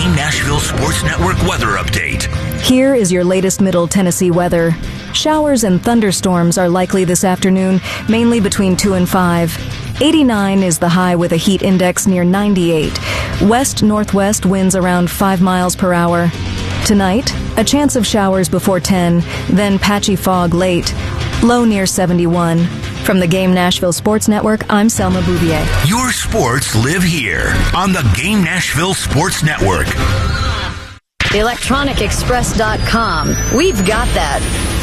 Game Nashville Sports Network weather update. Here is your latest Middle Tennessee weather. Showers and thunderstorms are likely this afternoon, mainly between 2 and 5. 89 is the high with a heat index near 98. West-northwest winds around 5 miles per hour. Tonight, a chance of showers before 10, then patchy fog late. Low near 71. From the Game Nashville Sports Network, I'm Selma Bouvier. Your sports live here on the Game Nashville Sports Network. ElectronicExpress.com. We've got that.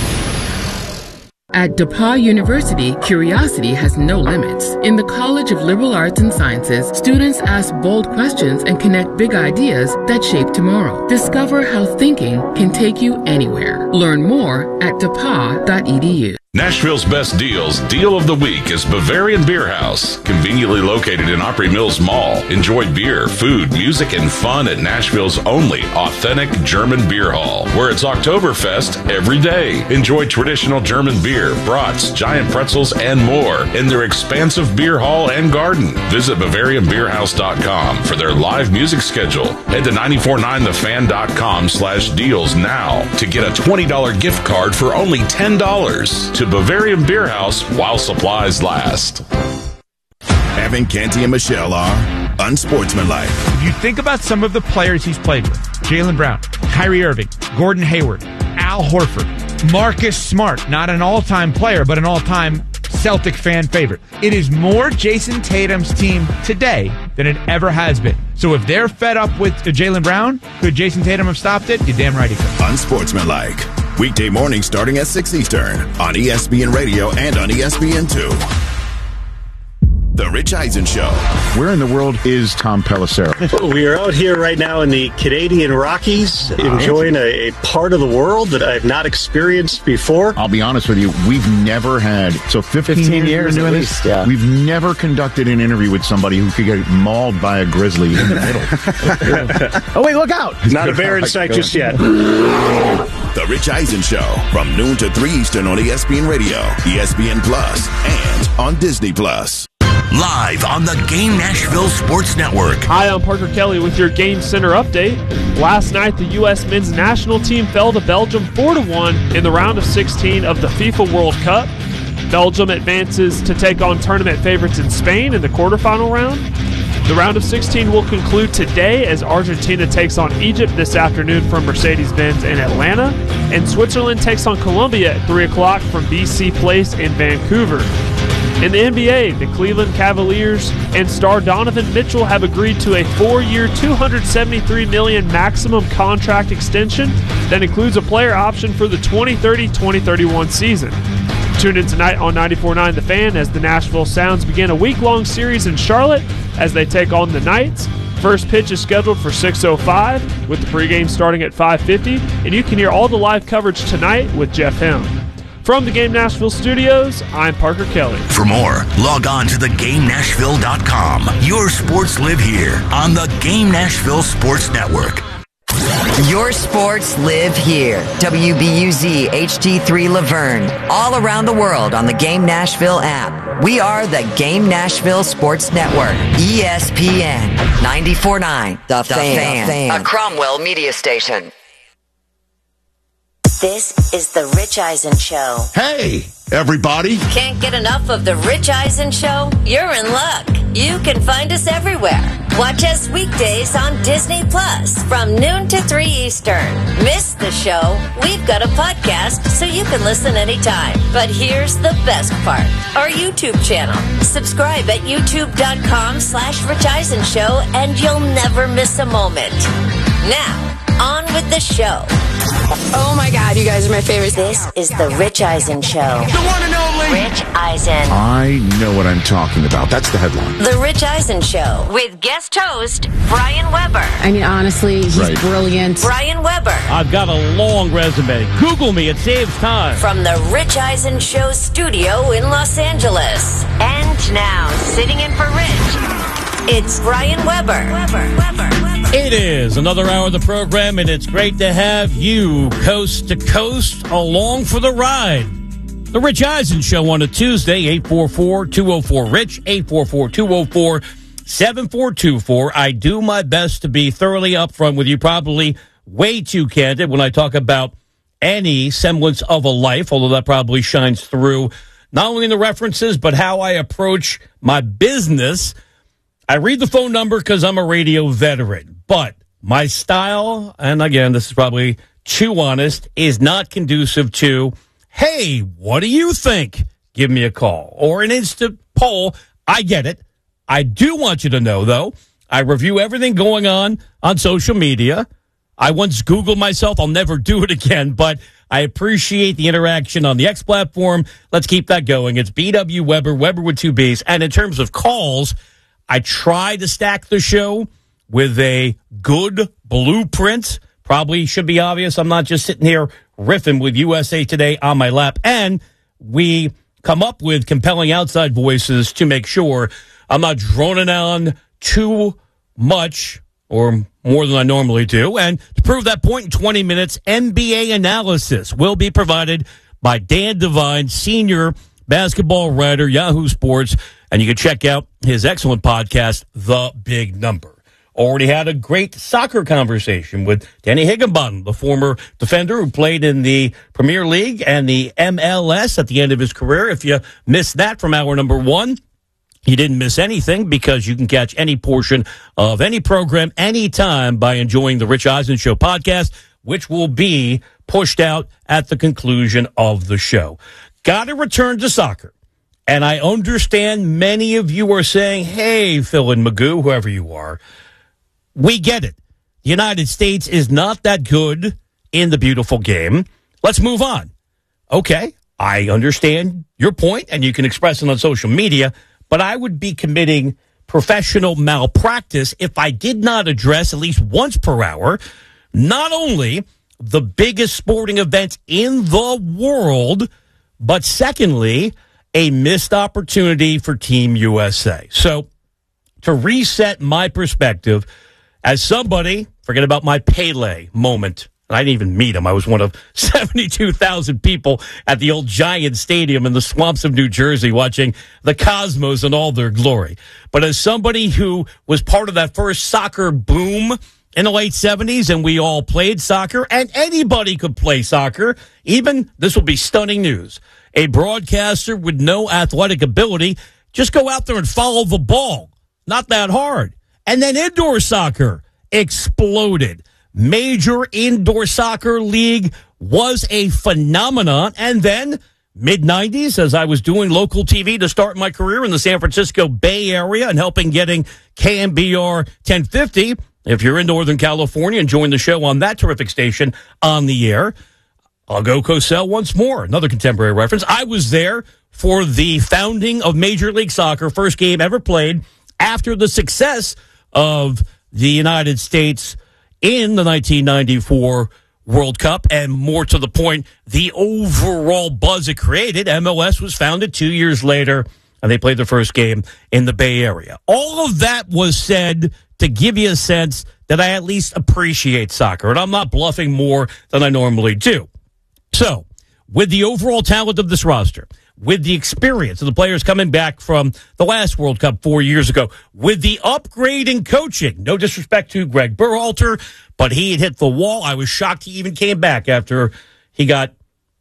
At DePauw University, curiosity has no limits. In the College of Liberal Arts and Sciences, students ask bold questions and connect big ideas that shape tomorrow. Discover how thinking can take you anywhere. Learn more at depaw.edu. Nashville's best deals, deal of the week is Bavarian Beer House. Conveniently located in Opry Mills Mall. Enjoy beer, food, music, and fun at Nashville's only authentic German beer hall, where it's Oktoberfest every day. Enjoy traditional German beer, brats, giant pretzels, and more in their expansive beer hall and garden. Visit BavarianBeerHouse.com for their live music schedule. Head to 949thefan.com/deals now to get a $20 gift card for only $10. To Bavarian Beer House while supplies last. Evan Canty and Michelle are unsportsmanlike. If you think about some of the players he's played with, Jaylen Brown, Kyrie Irving, Gordon Hayward, Al Horford, Marcus Smart, not an all-time player, but an all-time Celtic fan favorite. It is more Jason Tatum's team today than it ever has been. So if they're fed up with Jaylen Brown, could Jason Tatum have stopped it? You're damn right he could. Unsportsmanlike. Weekday morning starting at 6 Eastern on ESPN Radio and on ESPN2. The Rich Eisen Show. Where in the world is Tom Pelissero? We are out here right now in the Canadian Rockies, enjoying a part of the world that I've not experienced before. I'll be honest with you, we've never had, 15 years doing this, yeah. We've never conducted an interview with somebody who could get mauled by a grizzly in the middle. Oh, wait, look out. Not a bear in sight just yet. The Rich Eisen Show from noon to 3 Eastern on ESPN Radio, ESPN Plus, and on Disney Plus. Live on the Game Nashville Sports Network. Hi, I'm Parker Kelly with your Game Center update. Last night, the U.S. men's national team fell to Belgium 4-1 in the round of 16 of the FIFA World Cup. Belgium advances to take on tournament favorites in Spain in the quarterfinal round. The round of 16 will conclude today as Argentina takes on Egypt this afternoon from Mercedes-Benz in Atlanta, and Switzerland takes on Colombia at 3 o'clock from BC Place in Vancouver. In the NBA, the Cleveland Cavaliers and star Donovan Mitchell have agreed to a 4-year, $273 million maximum contract extension that includes a player option for the 2030-2031 season. Tune in tonight on 94.9 The Fan as the Nashville Sounds begin a week-long series in Charlotte as they take on the Knights. First pitch is scheduled for 6:05 with the pregame starting at 5:50, and you can hear all the live coverage tonight with Jeff Helm. From the Game Nashville studios, I'm Parker Kelly. For more, log on to theGameNashville.com. Your sports live here on the Game Nashville Sports Network. Your sports live here. WBUZ HD3 Laverne. All around the world on the Game Nashville app. We are the Game Nashville Sports Network. ESPN 94.9 The Fan. A Cromwell media station. This is The Rich Eisen Show. Hey, everybody. Can't get enough of The Rich Eisen Show? You're in luck. You can find us everywhere. Watch us weekdays on Disney Plus from noon to 3 Eastern. Miss the show? We've got a podcast so you can listen anytime. But here's the best part. Our YouTube channel. Subscribe at youtube.com/Rich Eisen Show and you'll never miss a moment. Now, on with the show. Oh my God, you guys are my favorite. This is The Rich Eisen Show. The one and only Rich Eisen. I know what I'm talking about. That's the headline. The Rich Eisen Show with guest host Brian Weber. I mean, honestly, he's brilliant. Brian Weber. I've got a long resume. Google me, it saves time. From the Rich Eisen Show studio in Los Angeles. And now, sitting in for Rich, it's Brian Weber. It is another hour of the program, and it's great to have you coast to coast along for the ride. The Rich Eisen Show on a Tuesday, 844-204-RICH, 844-204 7424. I do my best to be thoroughly upfront with you, probably way too candid when I talk about any semblance of a life, although that probably shines through not only in the references, but how I approach my business. I read the phone number because I'm a radio veteran, but my style, and again, this is probably too honest, is not conducive to, hey, what do you think? Give me a call. Or an instant poll. I get it. I do want you to know, though, I review everything going on social media. I once Googled myself. I'll never do it again, but I appreciate the interaction on the X platform. Let's keep that going. It's BW Weber, Weber with 2 B's. And in terms of calls, I try to stack the show with a good blueprint. Probably should be obvious. I'm not just sitting here riffing with USA Today on my lap. And we come up with compelling outside voices to make sure I'm not droning on too much or more than I normally do. And to prove that point, in 20 minutes, NBA analysis will be provided by Dan Devine, senior basketball writer, Yahoo Sports. And you can check out his excellent podcast, The Big Number. Already had a great soccer conversation with Danny Higginbottom, the former defender who played in the Premier League and the MLS at the end of his career. If you missed that from hour number 1, you didn't miss anything, because you can catch any portion of any program anytime by enjoying the Rich Eisen Show podcast, which will be pushed out at the conclusion of the show. Got to return to soccer. And I understand many of you are saying, hey, Phil and Magoo, whoever you are, we get it. The United States is not that good in the beautiful game. Let's move on. Okay, I understand your point, and you can express it on social media, but I would be committing professional malpractice if I did not address at least once per hour not only the biggest sporting event in the world, but secondly, a missed opportunity for Team USA. So to reset my perspective, as somebody, forget about my Pele moment. I didn't even meet him. I was one of 72,000 people at the old Giant Stadium in the swamps of New Jersey watching the Cosmos in all their glory. But as somebody who was part of that first soccer boom in the late 70s, and we all played soccer, and anybody could play soccer, even, this will be stunning news, a broadcaster with no athletic ability, just go out there and follow the ball. Not that hard. And then indoor soccer exploded. Major indoor soccer league was a phenomenon. And then mid-90s, as I was doing local TV to start my career in the San Francisco Bay Area and helping getting KMBR 1050, if you're in Northern California and join the show on that terrific station on the air, I'll go Cosell once more, another contemporary reference. I was there for the founding of Major League Soccer, first game ever played after the success of the United States in the 1994 World Cup, and more to the point, the overall buzz it created. MLS was founded 2 years later, and they played their first game in the Bay Area. All of that was said to give you a sense that I at least appreciate soccer, and I'm not bluffing more than I normally do. So, with the overall talent of this roster, with the experience of the players coming back from the last World Cup 4 years ago, with the upgrade in coaching, no disrespect to Greg Berhalter, but he had hit the wall. I was shocked he even came back after he got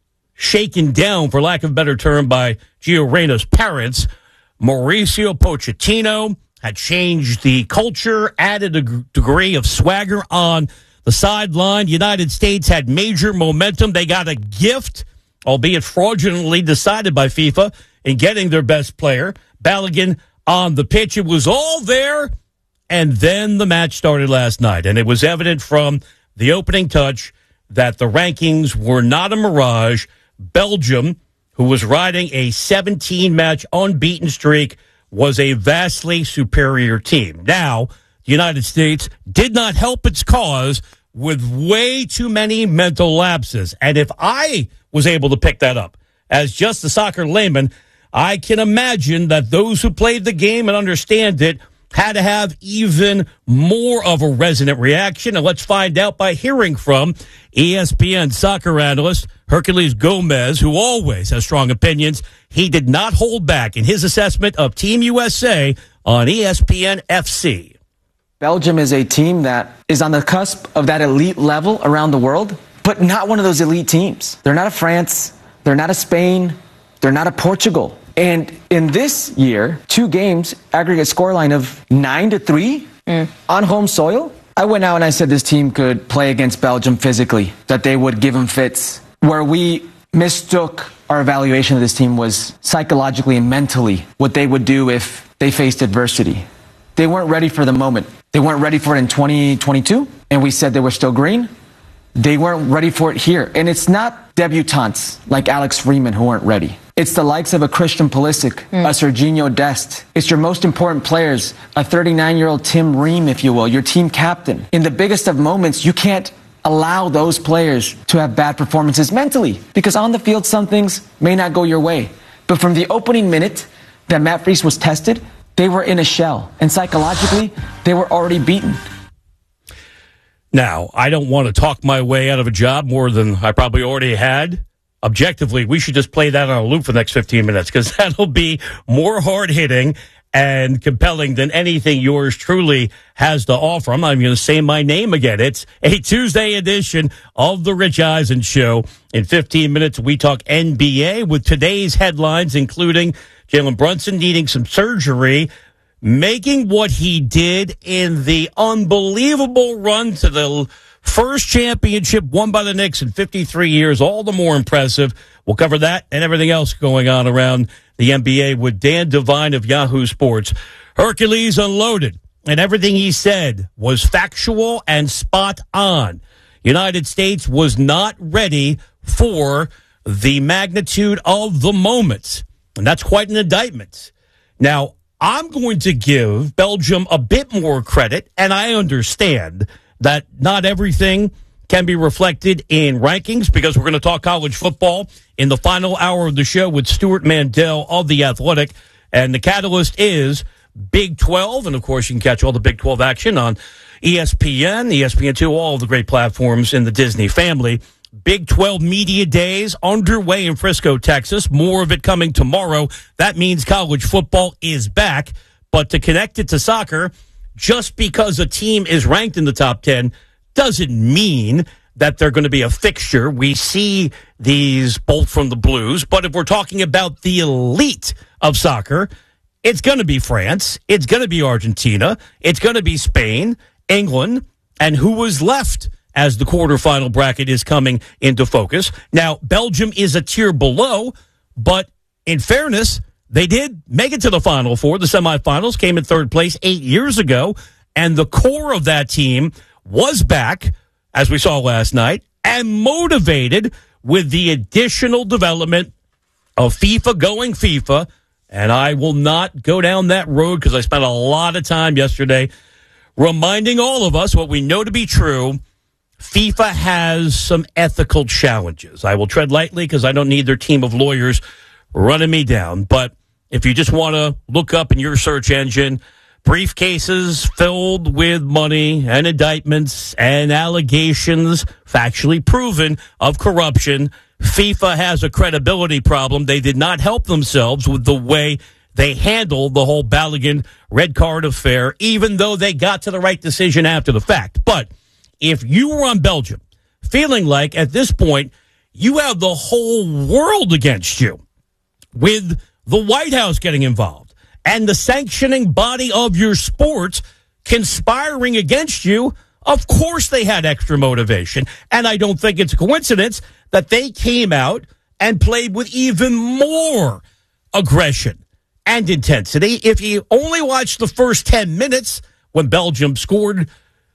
shaken down, for lack of a better term, by Gio Reyna's parents. Mauricio Pochettino had changed the culture, added a degree of swagger on the sideline. United States had major momentum. They got a gift, albeit fraudulently decided by FIFA, in getting their best player, Balogun, on the pitch. It was all there, and then the match started last night. And it was evident from the opening touch that the rankings were not a mirage. Belgium, who was riding a 17-match unbeaten streak, was a vastly superior team. Now, the United States did not help its cause with way too many mental lapses. And if I was able to pick that up as just a soccer layman, I can imagine that those who played the game and understand it had to have even more of a resonant reaction. And let's find out by hearing from ESPN soccer analyst Herculez Gomez, who always has strong opinions. He did not hold back in his assessment of Team USA on ESPN FC. Belgium is a team that is on the cusp of that elite level around the world, but not one of those elite teams. They're not a France. They're not a Spain. They're not a Portugal. And in this year, 2 games, aggregate scoreline of 9-3 on home soil. I went out and I said this team could play against Belgium physically, that they would give them fits. Where we mistook our evaluation of this team was psychologically and mentally what they would do if they faced adversity. They weren't ready for the moment. They weren't ready for it in 2022, and we said they were still green. They weren't ready for it here. And it's not debutantes like Alex Freeman who weren't ready. It's the likes of a Christian Pulisic, a Serginho Dest. It's your most important players, a 39-year-old Tim Ream, if you will, your team captain. In the biggest of moments, you can't allow those players to have bad performances mentally, because on the field, some things may not go your way. But from the opening minute that Matt Freese was tested, they were in a shell. And psychologically, they were already beaten. Now, I don't want to talk my way out of a job more than I probably already had. Objectively, we should just play that on a loop for the next 15 minutes, because that'll be more hard-hitting and compelling than anything yours truly has to offer. I'm not even going to say my name again. It's a Tuesday edition of the Rich Eisen Show. In 15 minutes, we talk NBA with today's headlines, including Jalen Brunson needing some surgery, making what he did in the unbelievable run to the first championship won by the Knicks in 53 years, all the more impressive. We'll cover that and everything else going on around the NBA with Dan Devine of Yahoo Sports. Hercules Unloaded, and everything he said was factual and spot on. United States was not ready for the magnitude of the moment, and that's quite an indictment. Now, I'm going to give Belgium a bit more credit, and I understand that not everything can be reflected in rankings, because we're going to talk college football in the final hour of the show with Stuart Mandel of The Athletic. And the catalyst is Big 12. And, of course, you can catch all the Big 12 action on ESPN, ESPN2, all of the great platforms in the Disney family. Big 12 Media Days underway in Frisco, Texas. More of it coming tomorrow. That means college football is back. But to connect it to soccer, just because a team is ranked in the top 10 doesn't mean that they're going to be a fixture. We see these bolt from the blues. But if we're talking about the elite of soccer, it's going to be France. It's going to be Argentina. It's going to be Spain, England, and who was left as the quarterfinal bracket is coming into focus. Now, Belgium is a tier below, but in fairness, they did make it to the Final Four. The semifinals came in third place 8 years ago, and the core of that team was back, as we saw last night, and motivated with the additional development of FIFA going FIFA. And I will not go down that road because I spent a lot of time yesterday reminding all of us what we know to be true. FIFA has some ethical challenges. I will tread lightly because I don't need their team of lawyers running me down. But if you just want to look up in your search engine, briefcases filled with money and indictments and allegations, factually proven, of corruption, FIFA has a credibility problem. They did not help themselves with the way they handled the whole Balogun red card affair, even though they got to the right decision after the fact. But if you were on Belgium, feeling like at this point you have the whole world against you, with the White House getting involved and the sanctioning body of your sports conspiring against you, of course they had extra motivation. And I don't think it's a coincidence that they came out and played with even more aggression and intensity. If you only watch the first 10 minutes when Belgium scored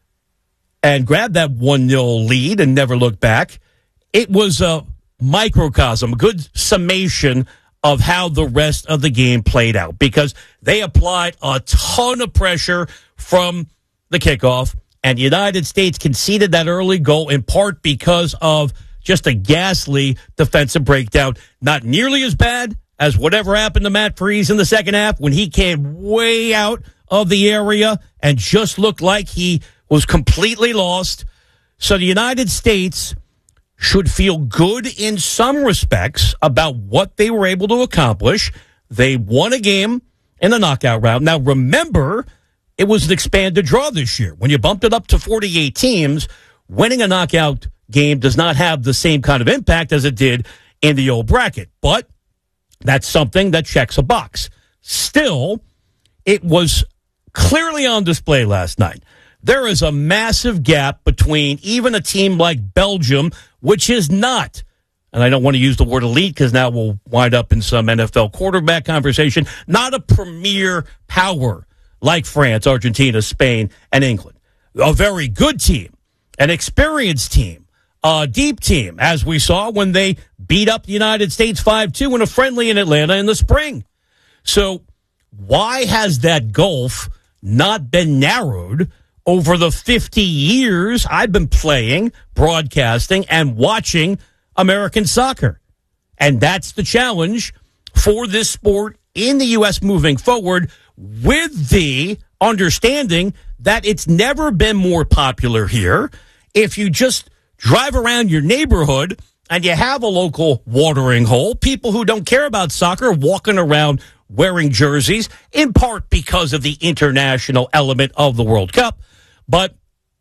and grabbed that 1-0 lead and never looked back, it was a microcosm, a good summation of how the rest of the game played out, because they applied a ton of pressure from the kickoff, and the United States conceded that early goal in part because of just a ghastly defensive breakdown. Not nearly as bad as whatever happened to Matt Freese in the second half when he came way out of the area and just looked like he was completely lost. So the United States should feel good in some respects about what they were able to accomplish. They won a game in the knockout round. Now, remember, it was an expanded draw this year. When you bumped it up to 48 teams, winning a knockout game does not have the same kind of impact as it did in the old bracket. But that's something that checks a box. Still, it was clearly on display last night. There is a massive gap between even a team like Belgium, which is not, and I don't want to use the word elite because now we'll wind up in some NFL quarterback conversation, not a premier power like France, Argentina, Spain, and England. A very good team, an experienced team, a deep team, as we saw when they beat up the United States 5-2 in a friendly in Atlanta in the spring. So why has that gulf not been narrowed over the 50 years I've been playing, broadcasting, and watching American soccer? And that's the challenge for this sport in the U.S. moving forward, with the understanding that it's never been more popular here. If you just drive around your neighborhood and you have a local watering hole, people who don't care about soccer walking around wearing jerseys, in part because of the international element of the World Cup. But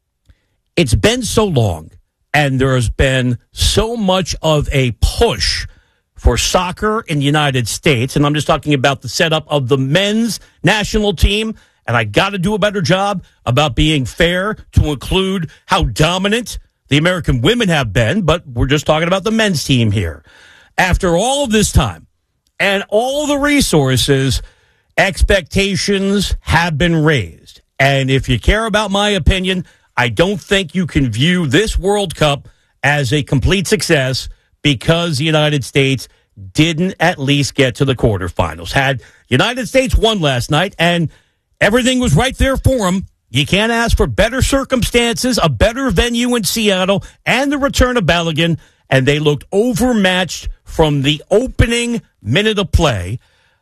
it's been so long, and there has been so much of a push for soccer in the United States, and I'm just talking about the setup of the men's national team, and I got to do a better job about being fair to include how dominant the American women have been, but we're just talking about the men's team here. After all of this time and all the resources, expectations have been raised. And if you care about my opinion, I don't think you can view this World Cup as a complete success because the United States didn't at least get to the quarterfinals. Had United States won last night and everything was right there for them, you can't ask for better circumstances, a better venue in Seattle, and the return of Balogun, and they looked overmatched from the opening minute of play.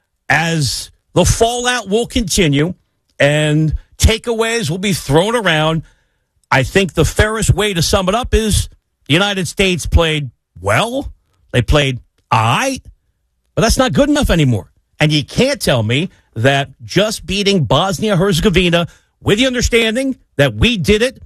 As the fallout will continue and takeaways will be thrown around, I think the fairest way to sum it up is the United States played well. They played all right, but that's not good enough anymore. And you can't tell me that just beating Bosnia-Herzegovina with the understanding that we did it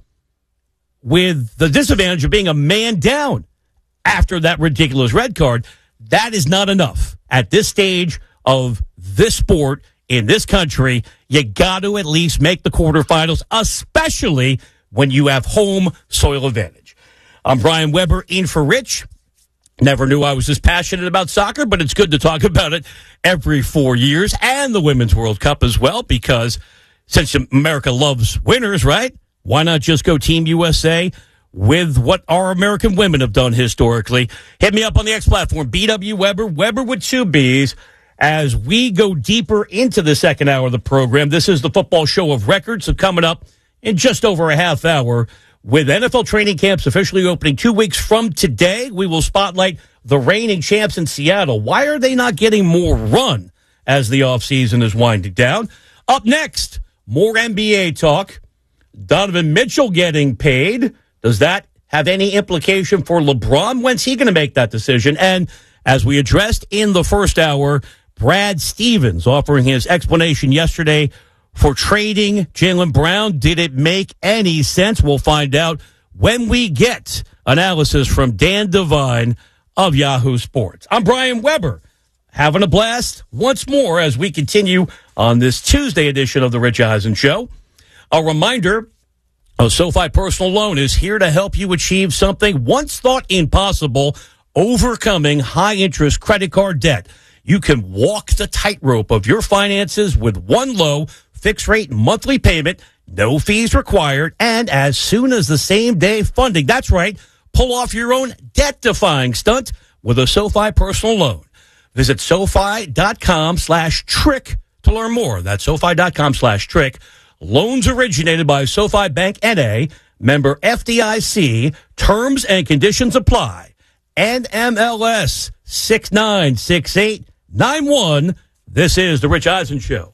with the disadvantage of being a man down after that ridiculous red card, that is not enough. At this stage of this sport in this country, you got to at least make the quarterfinals, especially when you have home soil advantage. I'm Brian Weber, in for Rich. Never knew I was this passionate about soccer, but it's good to talk about it every 4 years, and the Women's World Cup as well, because since America loves winners, right? Why not just go Team USA with what our American women have done historically? Hit me up on the X platform, BW Weber, Weber with 2 B's. As we go deeper into the second hour of the program, this is the football show of records. So coming up in just over a half hour, with NFL training camps officially opening 2 weeks from today, we will spotlight the reigning champs in Seattle. Why are they not getting more run as the offseason is winding down? Up next, more NBA talk. Donovan Mitchell getting paid. Does that have any implication for LeBron? When's he going to make that decision? And as we addressed in the first hour, Brad Stevens offering his explanation yesterday for trading Jaylen Brown. Did it make any sense? We'll find out when we get analysis from Dan Devine of Yahoo Sports. I'm Brian Weber, having a blast once more as we continue on this Tuesday edition of the Rich Eisen Show. A reminder, a SoFi Personal Loan is here to help you achieve something once thought impossible, overcoming high-interest credit card debt. You can walk the tightrope of your finances with one low fixed-rate monthly payment, no fees required, and as soon as the same-day funding. That's right. Pull off your own debt-defying stunt with a SoFi Personal Loan. Visit SoFi.com/trick to learn more. That's SoFi.com/trick. Loans originated by SoFi Bank N.A., member FDIC. Terms and conditions apply. NMLS 696891. This is The Rich Eisen Show.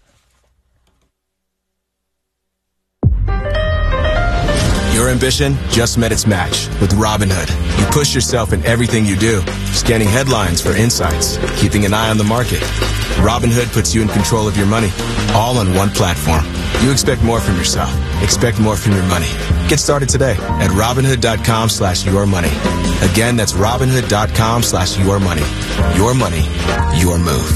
Your ambition just met its match with Robinhood. You push yourself in everything you do, scanning headlines for insights, keeping an eye on the market, Robinhood puts you in control of your money, all on one platform. You expect more from yourself. Expect more from your money. Get started today at Robinhood.com/yourmoney. Again, that's Robinhood.com/yourmoney. Your money, your move.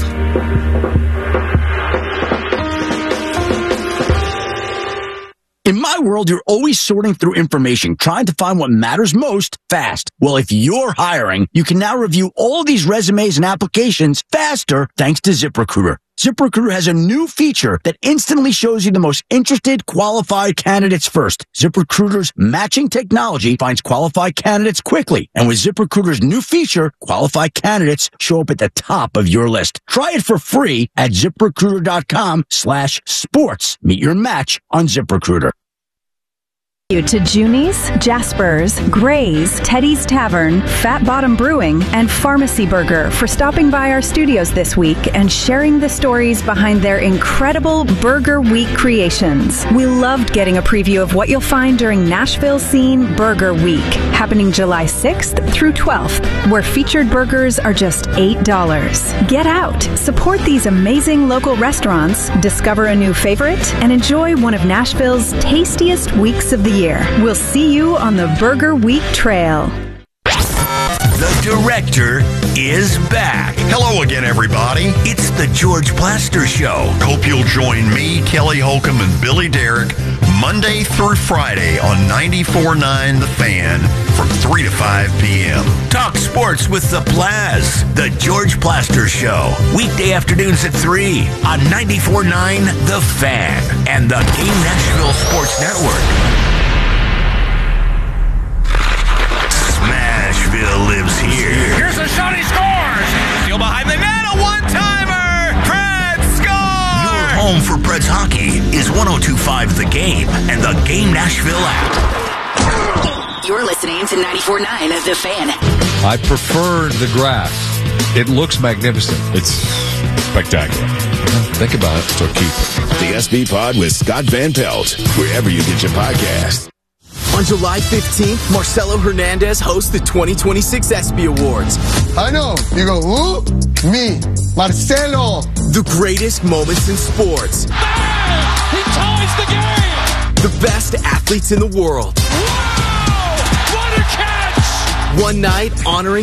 In my world, you're always sorting through information, trying to find what matters most fast. Well, if you're hiring, you can now review all these resumes and applications faster thanks to ZipRecruiter. ZipRecruiter has a new feature that instantly shows you the most interested, qualified candidates first. ZipRecruiter's matching technology finds qualified candidates quickly. And with ZipRecruiter's new feature, qualified candidates show up at the top of your list. Try it for free at ZipRecruiter.com/sports. Meet your match on ZipRecruiter. To Junie's, Jasper's, Gray's, Teddy's Tavern, Fat Bottom Brewing, and Pharmacy Burger for stopping by our studios this week and sharing the stories behind their incredible Burger Week creations. We loved getting a preview of what you'll find during Nashville Scene Burger Week, happening July 6th through 12th, where featured burgers are just $8. Get out, support these amazing local restaurants, discover a new favorite, and enjoy one of Nashville's tastiest weeks of the year. We'll see you on the Burger Week Trail. The director is back. Hello again, everybody. It's the George Plaster Show. Hope you'll join me, Kelly Holcomb, and Billy Derrick Monday through Friday on 94.9 The Fan from 3 to 5 p.m. Talk sports with the Plaz. The George Plaster Show. Weekday afternoons at 3 on 94.9 The Fan and the Game Nashville Sports Network. Smashville lives here. Here's a shot, he scores! Steal behind the net, a one-timer! Preds score! Your home for Preds hockey is 102.5 The Game and the Game Nashville app. You're listening to 94.9 The Fan. I prefer the grass. It looks magnificent. It's spectacular. Think about it, so keep it. The SB Pod with Scott Van Pelt, wherever you get your podcast. On July 15th, Marcelo Hernandez hosts the 2026 ESPY Awards. I know. You go, who? Me, Marcelo. The greatest moments in sports. Bang! He ties the game! The best athletes in the world. Wow! What a catch! One night honoring